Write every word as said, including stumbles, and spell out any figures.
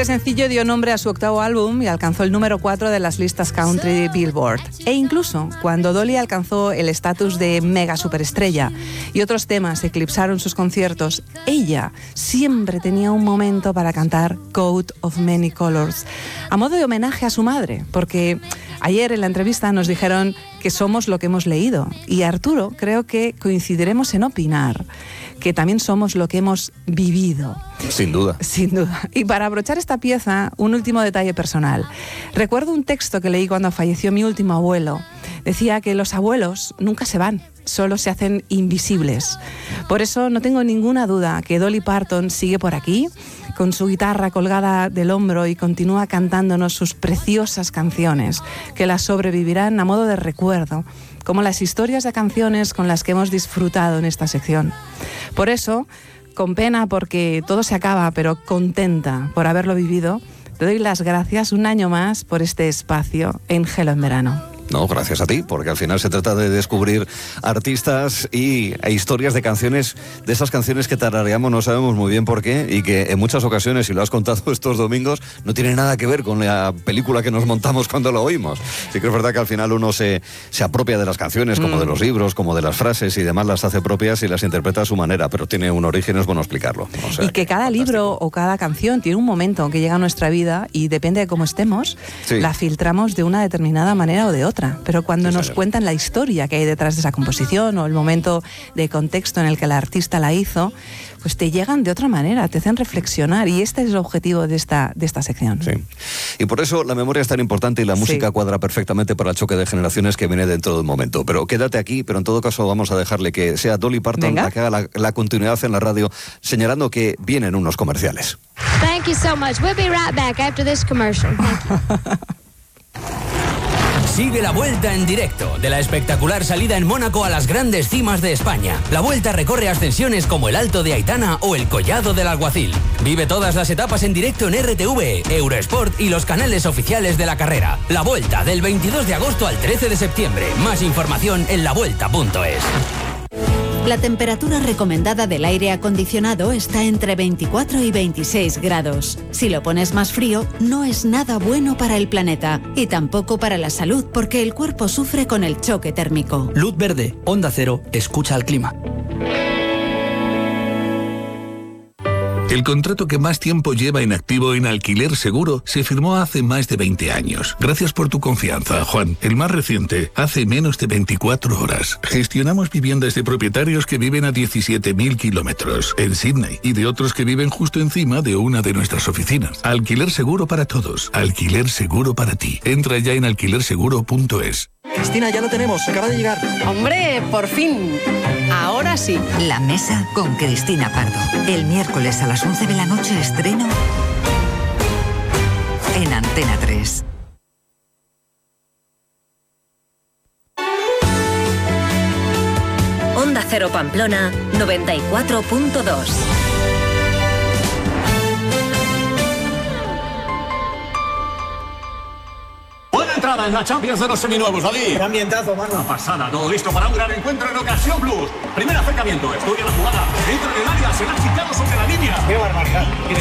Este sencillo dio nombre a su octavo álbum y alcanzó el número cuatro de las listas country Billboard. E incluso cuando Dolly alcanzó el estatus de mega superestrella y otros temas eclipsaron sus conciertos, ella siempre tenía un momento para cantar Coat of Many Colors, a modo de homenaje a su madre, porque ayer en la entrevista nos dijeron que somos lo que hemos leído, y Arturo creo que coincidiremos en opinar que también somos lo que hemos vivido. Sin duda. Sin duda. Y para abrochar esta pieza, un último detalle personal. Recuerdo un texto que leí cuando falleció mi último abuelo. Decía que los abuelos nunca se van, solo se hacen invisibles. Por eso no tengo ninguna duda que Dolly Parton sigue por aquí, con su guitarra colgada del hombro, y continúa cantándonos sus preciosas canciones, que las sobrevivirán a modo de recuerdo, como las historias de canciones con las que hemos disfrutado en esta sección. Por eso, con pena porque todo se acaba, pero contenta por haberlo vivido, te doy las gracias un año más por este espacio en Gelo en Verano. No, gracias a ti, porque al final se trata de descubrir artistas y e historias de canciones, de esas canciones que tarareamos, no sabemos muy bien por qué, y que en muchas ocasiones, y lo has contado estos domingos, no tiene nada que ver con la película que nos montamos cuando lo oímos. Sí que es verdad que al final uno se, se apropia de las canciones, como mm. de los libros, como de las frases, y demás las hace propias y las interpreta a su manera, pero tiene un origen, es bueno explicarlo. O sea, y que, que cada fantástico. libro o cada canción tiene un momento que llega a nuestra vida, y depende de cómo estemos, sí. la filtramos de una determinada manera o de otra. Pero cuando sí, nos señor. cuentan la historia que hay detrás de esa composición o el momento de contexto en el que el artista la hizo, pues te llegan de otra manera, te hacen reflexionar, y este es el objetivo de esta, de esta sección. Sí. Y por eso la memoria es tan importante y la música sí. cuadra perfectamente para el choque de generaciones que viene dentro de un momento. Pero quédate aquí, pero en todo caso vamos a dejarle que sea Dolly Parton Venga. la que haga la, la continuidad en la radio, señalando que vienen unos comerciales. Thank you so much. We'll be right back after this commercial. Thank you. Sigue la Vuelta en directo de la espectacular salida en Mónaco a las grandes cimas de España. La Vuelta recorre ascensiones como el Alto de Aitana o el Collado del Alguacil. Vive todas las etapas en directo en R T V, Eurosport y los canales oficiales de la carrera. La Vuelta del veintidós de agosto al trece de septiembre. Más información en la vuelta punto es. La temperatura recomendada del aire acondicionado está entre veinticuatro y veintiséis grados. Si lo pones más frío, no es nada bueno para el planeta y tampoco para la salud, porque el cuerpo sufre con el choque térmico. Luz verde, Onda Cero, escucha al clima. El contrato que más tiempo lleva en activo en Alquiler Seguro se firmó hace más de veinte años. Gracias por tu confianza, Juan. El más reciente, hace menos de veinticuatro horas. Gestionamos viviendas de propietarios que viven a diecisiete mil kilómetros en Sydney y de otros que viven justo encima de una de nuestras oficinas. Alquiler Seguro para todos. Alquiler Seguro para ti. Entra ya en alquiler seguro punto es. Cristina, ya lo tenemos, acaba de llegar. ¡Hombre, por fin! Ahora sí. La Mesa con Cristina Pardo. El miércoles a las once de la noche estreno en Antena tres. Onda Cero Pamplona noventa y cuatro punto dos. En la Champions de los seminuevos, David. ¡Qué ambientazo, mano! Una pasada, todo listo para un gran encuentro en Ocasión Plus. Primer acercamiento, estudia la jugada. Dentro del área, se la ha chicado sobre la línea. ¡Qué barbaridad!